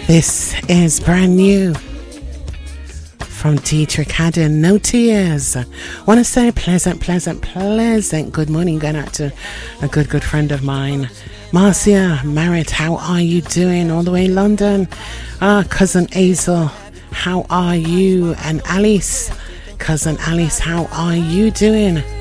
This is brand new from Dietrich Haddon, No Tears. Want to say pleasant good morning going out to a good friend of mine, Marcia Merritt. How are you doing? All the way in London. Cousin Hazel, how are you? And Alice, cousin Alice, how are you doing?